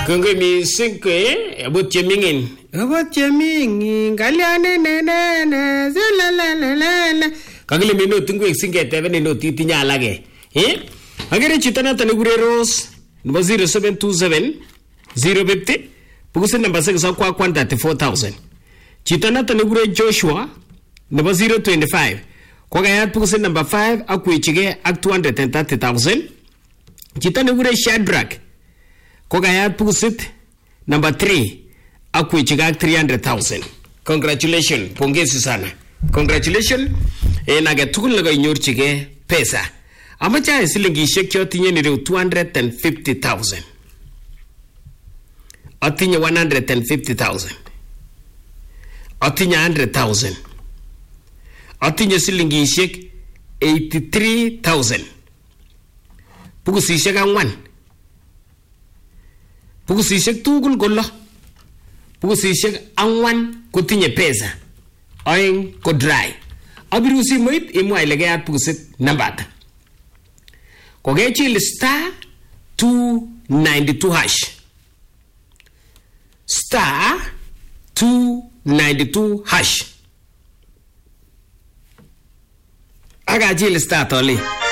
Kongoi mising kwe abot chemingin. Abot chemingin kalyane ne la. Kakile minot ngwek singetebe not itinye alage. Agere chito noto nekure Rose nebo 0727 050 pukusit namba 6 akwa 134,000. Chito noto nekure Joshua nebo 025 kwa kayat pukusit namba 5 akwechige ak 230,000. Chito nekure Shadrach kwa kayat pukusit namba 3 akwechige ak 300,000. Congratulations, pongezi sana. Congratulations. Age tugul nekainyorchige pesa. Amache silingishek chotinye nireu 250,000. Atinye 150,000. Atinye 100,000. Atinye silingishek 83,000. Pukusishek 4. Pukusishek tugul kolo. Pukusishek 4 kotinye pesa. Oeng ko dry. Abiru simoit imwa ile keyat pukusit nambata. Kokechil star 292 hash. Star 292 hash. Agachil star toli.